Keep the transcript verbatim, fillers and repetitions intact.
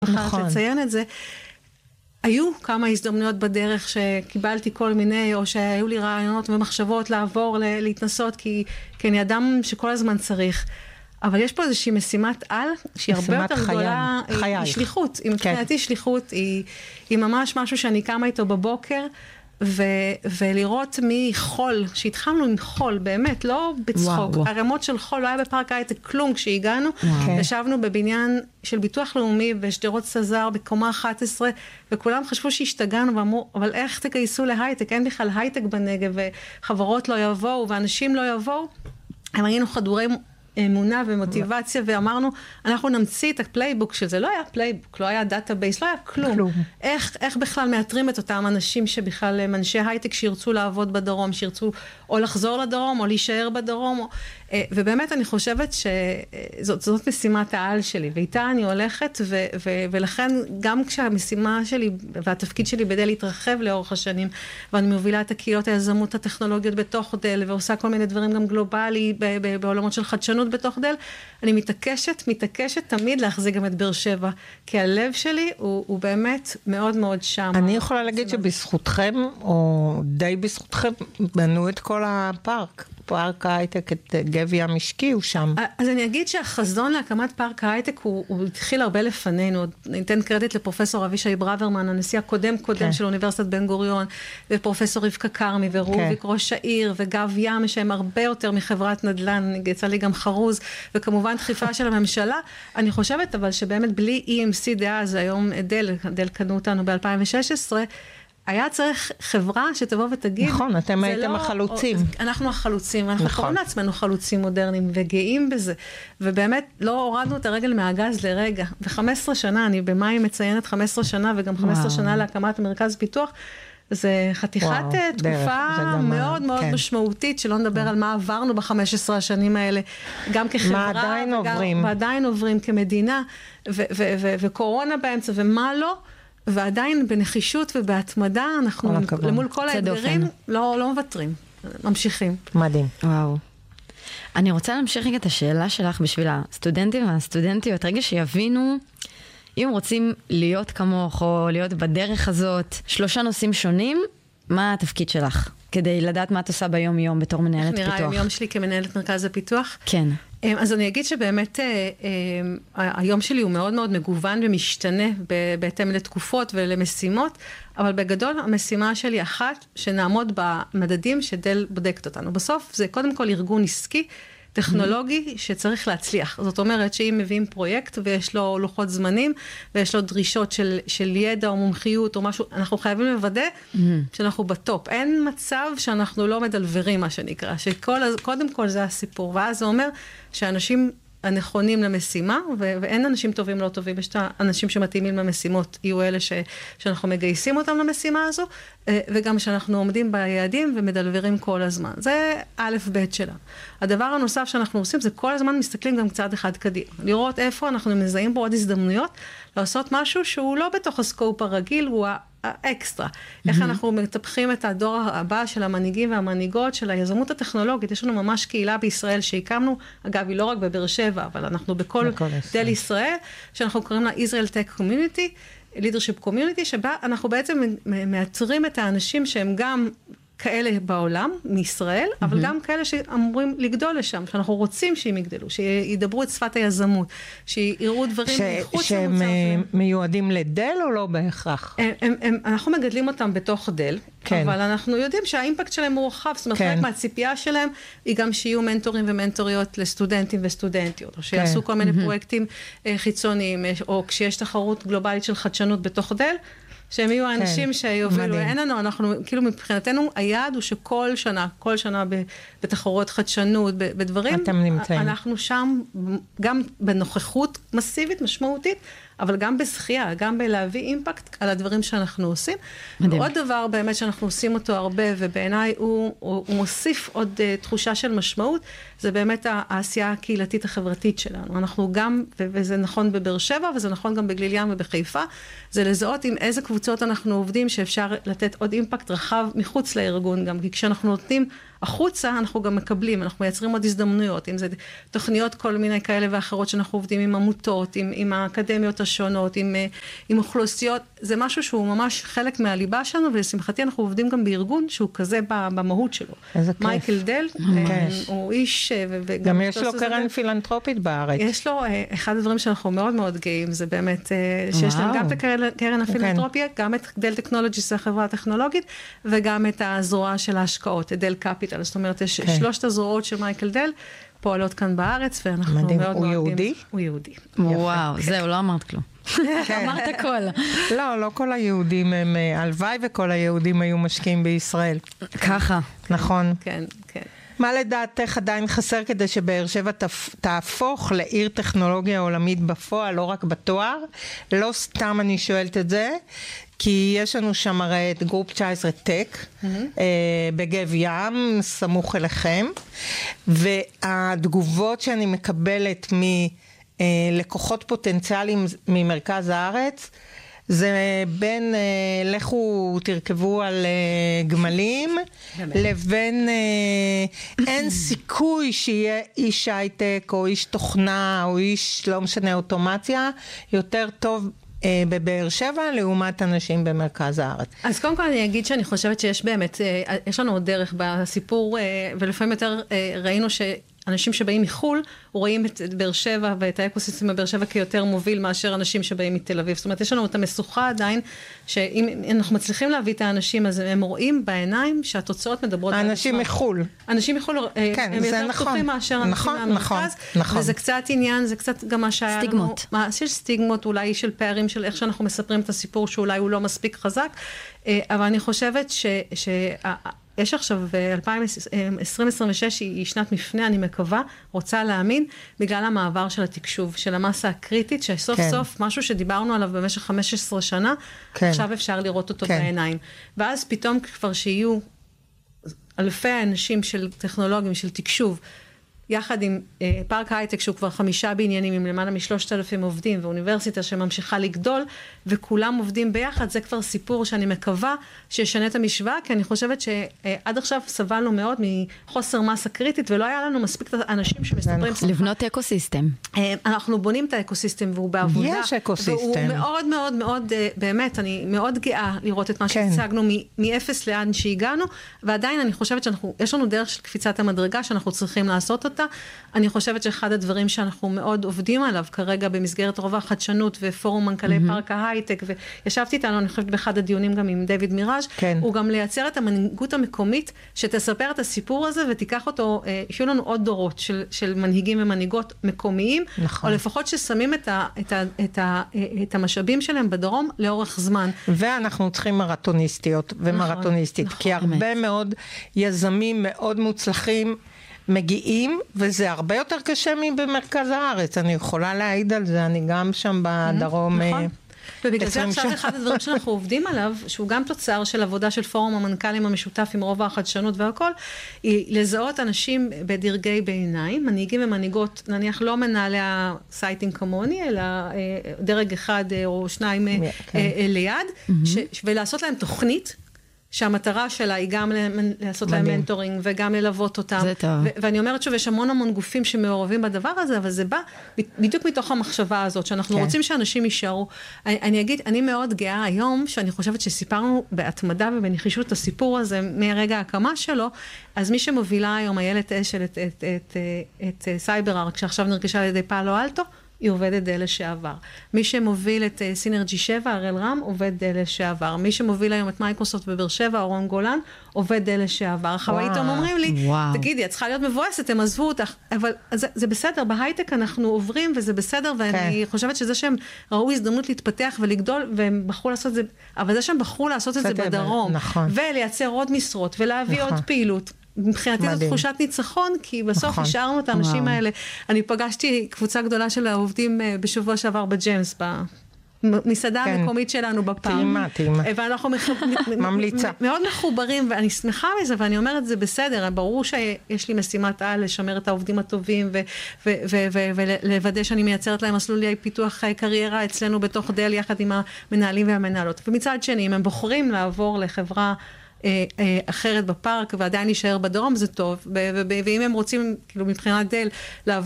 נכון. לציין את זה. היו כמה הזדמנויות בדרך שקיבלתי כל מיני, או שהיו לי רעיונות ומחשבות לעבור, להתנסות, כי, כי אני אדם שכל הזמן צריך. אבל יש פה איזושהי משימת על, שהיא הרבה יותר גדולה, היא, היא שליחות. היא מבחינתי שליחות, היא, היא ממש משהו שאני קמה איתו בבוקר, ו, ולראות מחול, שהתחלנו עם חול, באמת, לא בצחוק. הרמות של חול, לא היה בפארק הייטק כלום כשהגענו. ישבנו בבניין של ביטוח לאומי בשדרות סזר בקומה אחת עשרה, וכולם חשבו שהשתגענו ואמרו, אבל איך תגייסו להייטק? אין בכלל הייטק בנגב, וחברות לא יבואו, ואנשים לא יבואו. הם היינו חדורי אמונה ומוטיבציה, ואמרנו, אנחנו נמציא את הפלייבוק של זה. לא היה פלייבוק, לא היה דאטאבייס, לא היה כלום. כלום. איך, איך בכלל מאתרים את אותם אנשים שבכלל הם אנשי הייטק שירצו לעבוד בדרום, שירצו או לחזור לדרום, או להישאר בדרום. או, ובאמת אני חושבת שזאת זאת משימת העל שלי, ואיתה אני הולכת, ו, ו, ולכן גם כשהמשימה שלי והתפקיד שלי בדל להתרחב לאורך השנים, ואני מובילה את הקהילות היזמות הטכנולוגיות בתוך דל, ועושה כל מיני דברים גם גלובלי, ב, ב, בעולמות של חדשנות בתוך דל, אני מתעקשת, מתעקשת תמיד להחזיק גם את באר שבע, כי הלב שלי הוא, הוא באמת מאוד מאוד שם. אני יכולה להגיד שבזכותכם, או די בזכותכם, בנו את כל הפארק. פארק ההייטק, את גבי המשקיעו שם. אז אני אגיד שהחזון להקמת פארק ההייטק הוא, הוא התחיל הרבה לפנינו. ניתן קרדיט לפרופסור אבישי ברוורמן, הנשיא הקודם קודם כן. של אוניברסיטת בן גוריון, ופרופסור רבקה קרמי, ורוביק כן. ראש העיר, וגב ים, שהם הרבה יותר מחברת נדל"ן, יצא לי גם חרוז, וכמובן דחיפה של הממשלה. אני חושבת אבל שבאמת בלי אי אם סי דאז, היום דל, דל קנו אותנו ב-אלפיים ושש עשרה, היה צריך חברה שתבוא ותגיד... נכון, אתם הייתם החלוצים. אנחנו החלוצים, אנחנו קוראים לעצמנו חלוצים מודרניים וגאים בזה, ובאמת לא הורדנו את הרגל מהגז לרגע. ו-חמש עשרה שנה, אני במאי מציינת חמש עשרה שנה, וגם חמש עשרה שנה להקמת מרכז פיתוח, זה חתיכת תקופה מאוד מאוד משמעותית, שלא נדבר על מה עברנו ב-חמש עשרה השנים האלה, גם כחברה, מה עדיין עוברים. ועדיין עוברים כמדינה, וקורונה באמצע, ומה לא, ועדיין בנחישות ובהתמדה, אנחנו למול כל האתגרים לא, לא מוותרים, ממשיכים. מדהים. וואו. אני רוצה להמשיך רגע את השאלה שלך בשביל הסטודנטים והסטודנטיות, רגע שיבינו, אם רוצים להיות כמוך או להיות בדרך הזאת, שלושה נושאים שונים, מה התפקיד שלך? כדי לדעת מה את עושה ביום יום בתור מנהלת פיתוח. נראה היום שלי כמנהלת מרכז הפיתוח? כן. אז אני אגיד שבאמת היום שלי הוא מאוד מאוד מגוון ומשתנה בהתאם לתקופות ולמשימות, אבל בגדול המשימה שלי אחת שנעמוד במדדים שדל בודקת אותנו. בסוף זה קודם כל ארגון עסקי, טכנולוגי שצריך להצליח. זאת אומרת שאם מביאים פרויקט ויש לו לוחות זמנים, ויש לו דרישות של, של ידע או מומחיות או משהו, אנחנו חייבים לוודא mm-hmm. שאנחנו בטופ. אין מצב שאנחנו לא מדלברים, מה שנקרא, שקודם כל זה הסיפור. ואז זה אומר שאנשים הנכונים למשימה, ו- ואין אנשים טובים לא טובים, יש את האנשים שמתאימים למשימות, יהיו אלה ש- שאנחנו מגייסים אותם למשימה הזו, וגם שאנחנו עומדים ביעדים ומדלברים כל הזמן. זה א' ב' שלה. הדבר הנוסף שאנחנו עושים, זה כל הזמן מסתכלים גם קצת אחד קדימה. לראות איפה אנחנו מזהים פה עוד הזדמנויות, לעשות משהו שהוא לא בתוך הסקופ הרגיל, הוא האקסטרה. איך אנחנו מטפחים את הדור הבא של המנהיגים והמנהיגות של היזמות הטכנולוגית. יש לנו ממש קהילה בישראל שהקמנו, אגב, היא לא רק בבאר שבע, אבל אנחנו בכל דל ישראל, שאנחנו קוראים לה Israel Tech Community, leadership community, שבה אנחנו בעצם מאתרים את האנשים שהם גם כאלה בעולם, מישראל, אבל גם כאלה שאמורים לגדול לשם, שאנחנו רוצים שהם יגדלו, שידברו את שפת היזמות, שיראו דברים מחוץ למוצר. שהם מיועדים לדל או לא בהכרח? אנחנו מגדלים אותם בתוך דל, אבל אנחנו יודעים שהאימפקט שלהם הוא רחב, זאת אומרת, חלק מהציפייה שלהם היא גם שיהיו מנטורים ומנטוריות לסטודנטים וסטודנטיות, או שיעשו כל מיני פרויקטים חיצוניים, או כשיש תחרות גלובלית של חדשנות בתוך דל, שהם יהיו האנשים שיובילו, אין לנו, אנחנו, כאילו מבחינתנו, היעד הוא שכל שנה, כל שנה בתחרות חדשנות, בדברים, אנחנו שם גם בנוכחות מסיבית, משמעותית, אבל גם בזכייה, גם בלהביא אימפקט על הדברים שאנחנו עושים. עוד דבר באמת שאנחנו עושים אותו הרבה, ובעיניי הוא, הוא, הוא מוסיף עוד uh, תחושה של משמעות, זה באמת העשייה הקהילתית החברתית שלנו. אנחנו גם, וזה נכון בבאר שבע, וזה נכון גם בגליל ים ובחיפה, זה לזהות עם איזה קבוצות אנחנו עובדים, שאפשר לתת עוד אימפקט רחב מחוץ לארגון גם, כי כשאנחנו נותנים החוצה אנחנו גם מקבלים, אנחנו מייצרים עוד הזדמנויות, אם זה תוכניות כל מיני כאלה ואחרות שאנחנו עובדים עם עמותות, עם, עם האקדמיות השונות, עם, עם אוכלוסיות, זה משהו שהוא ממש חלק מהליבה שלנו, ולשמחתי אנחנו עובדים גם בארגון שהוא כזה במהות שלו. איזה כיף. מייקל דל, כן. הוא איש, וגם גם יש לו קרן פילנטרופית בארץ. יש לו, אחד הדברים שאנחנו מאוד מאוד גאים, זה באמת שיש להם גם את קרן הפילנטרופיה, גם את דל טכנולוגיס, החברה הטכנולוגית, וגם את הזרוע של ההשקעות, את דל קפיטל. זאת אומרת, יש שלושת הזרועות של מייקל דל, פועלות כאן בארץ, ואנחנו מאוד מאוד... הוא יהודי? הוא יהודי. וואו, זהו, לא אמרת כלום. אמרת הכל. לא, לא כל היהודים הם, הלוואי וכל היהודים היו משקיעים בישראל. ככה. נכון. כן, כן. מה לדעתך עדיין חסר כדי שבאר שבע תהפוך לעיר טכנולוגיה עולמית בפועל, לא רק בתואר? לא סתם אני שואלת את זה, כי יש לנו שם הרי את גרופ תשע עשרה טק, mm-hmm. אה, בגב ים, סמוך אליכם, והתגובות שאני מקבלת מלקוחות פוטנציאליים ממרכז הארץ, זה בין אה, לכו תרכבו על אה, גמלים, לבין אה, אין סיכוי שיהיה איש הייטק או איש תוכנה או איש לא משנה אוטומציה יותר טוב אה, בבאר שבע לעומת אנשים במרכז הארץ. אז קודם כל אני אגיד שאני חושבת שיש באמת, אה, יש לנו עוד דרך בסיפור, אה, ולפעמים יותר אה, ראינו ש... אנשים שבאים מחול, רואים את באר שבע ואת האקוסיסטם בבאר שבע כיותר מוביל מאשר אנשים שבאים מתל אביב. זאת אומרת, יש לנו את המשוכה עדיין, שאם אנחנו מצליחים להביא את האנשים, אז הם רואים בעיניים שהתוצאות מדברות... האנשים מחול. אנשים מחול, כן, הם יותר פתוחים מאשר אנשים נכון, מהמרכז. נכון, נכון. וזה קצת עניין, זה קצת גם מה שהיה לנו... סטיגמות. יש סטיגמות אולי של פערים, של איך שאנחנו מספרים את הסיפור, שאולי הוא לא מספיק חזק, אבל אני חושבת ש... ש... יש עכשיו, עשרים עשרים ושש היא שנת מפנה, אני מקווה, רוצה להאמין, בגלל המעבר של התקשוב, של המסה הקריטית, שסוף כן. סוף משהו שדיברנו עליו במשך חמש עשרה שנה, כן. עכשיו אפשר לראות אותו כן. בעיניים. ואז פתאום כבר שיהיו אלפי אנשים של טכנולוגים, של תקשוב, יחד עם אה, פארק הייטק שהוא כבר חמישה בעניינים עם למעלה משלושת אלפים עובדים ואוניברסיטה שממשיכה לגדול וכולם עובדים ביחד, זה כבר סיפור שאני מקווה שישנה את המשוואה, כי אני חושבת שעד עכשיו סבלנו מאוד מחוסר מסה קריטית ולא היה לנו מספיק אנשים שמספרים... לבנות אקוסיסטם. אה, אנחנו בונים את האקוסיסטם והוא בעבודה. יש אקוסיסטם. והוא מאוד מאוד מאוד, אה, באמת, אני מאוד גאה לראות את מה כן. שהצגנו מאפס לאן שהגענו, ועדיין אני חושבת שאנחנו, יש לנו דרך של קפיצת המדרגה שאנחנו צריכים לעשות אותה. אני חושבת שאחד הדברים שאנחנו מאוד עובדים עליו כרגע במסגרת רובע החדשנות ופורום מנכ"לי mm-hmm. פארק ההייטק, וישבתי איתנו, אני חושבת באחד הדיונים גם עם דויד מיראז', כן. הוא גם לייצר את המנהיגות המקומית, שתספר את הסיפור הזה ותיקח אותו, שיהיו לנו עוד דורות של, של מנהיגים ומנהיגות מקומיים, נכון. או לפחות ששמים את, ה, את, ה, את, ה, את המשאבים שלהם בדרום לאורך זמן. ואנחנו צריכים מרתוניסטיות ומרתוניסטית, נכון, כי נכון, הרבה באמת. מאוד יזמים מאוד מוצלחים, מגיעים, וזה הרבה יותר קשה מבמרכז הארץ. אני יכולה להעיד על זה, אני גם שם בדרום. נכון. ובגלל זה עכשיו אחד הדברים שאנחנו עובדים עליו, שהוא גם תוצר של עבודה של פורום המנכ"לים המשותף עם רובע החדשנות והכל, היא לזהות אנשים בדרגי ביניים, מנהיגים ומנהיגות, נניח לא מנהלי הסייטים כמוני, אלא דרג אחד או שניים ליד, ולעשות להם תוכנית, שהמטרה שלה היא גם לעשות להם מנטורינג וגם ללוות אותם. זה טוב. ואני אומרת שוב, יש המון המון גופים שמעורבים בדבר הזה, אבל זה בא בדיוק מתוך המחשבה הזאת, שאנחנו רוצים שאנשים יישארו. אני אגיד, אני מאוד גאה היום, שאני חושבת שסיפרנו בהתמדה ובנחישות את הסיפור הזה, מרגע ההקמה שלו, אז מי שמובילה היום, איילת אשל, את סייבר-ארק, שעכשיו נרכשה על ידי פאלו אלטו, היא עובדת דל לשעבר. מי שמוביל את סינרג'י שבע, הראל רם, עובד דל לשעבר. מי שמוביל היום את מייקרוסופט בבאר שבע, אורון גולן, עובד דל לשעבר. חווייתם אומרים לי, וואו. תגידי, את צריכה להיות מבואסת, הם עזבו אותך. אבל זה, זה בסדר, בהייטק אנחנו עוברים, וזה בסדר, ואני okay. חושבת שזה שהם ראו הזדמנות להתפתח ולגדול, והם בחרו לעשות את זה, אבל זה שהם בחרו לעשות את זה בדרום. נכון. ולייצר עוד משרות, ולהביא נכון. עוד פעילות. מבחינתי זו תחושת ניצחון, כי בסוף נכון. השארנו את האנשים האלה. אני פגשתי קבוצה גדולה של העובדים בשבוע שעבר בג'יימס, במסעדה כן. המקומית שלנו בפעם. תאימה, תאימה. ואנחנו ממליצה. מאוד מחוברים, ואני שמחה מזה, ואני אומרת, זה בסדר, ברור שיש לי משימת על לשמר את העובדים הטובים, ולוודא שאני מייצרת להם מסלולי פיתוח קריירה אצלנו בתוך דל, יחד עם המנהלים והמנהלות. ומצד שני, אם הם בוחרים לעבור לחברה אחרת בפארק ועדיין להישאר בדרום זה טוב, ואם הם רוצים, כאילו מבחינת דל, לעבור